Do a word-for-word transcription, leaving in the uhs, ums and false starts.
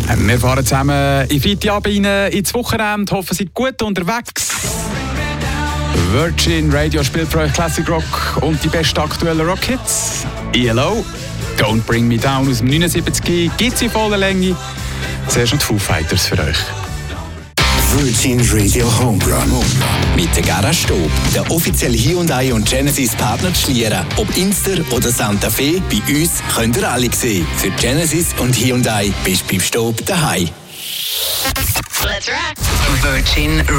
Wir fahren zusammen in Fiti ab rein ins Wochenende, hoffen, Sie sind gut unterwegs. Virgin Radio spielt für euch Classic Rock und die besten aktuellen Rockhits. E L O, Don't Bring Me Down aus dem neunundsiebzig, gibt es in voller Länge. Zuerst noch die Foo Fighters für euch. Virgin Radio Home Run. Mit der Garage Stob, der offizielle Hyundai und Genesis Partner zu Schlieren. Ob Inster oder Santa Fe, bei uns könnt ihr alle sehen. Für Genesis und Hyundai bist du beim Stob daheim. Let's rock. Virgin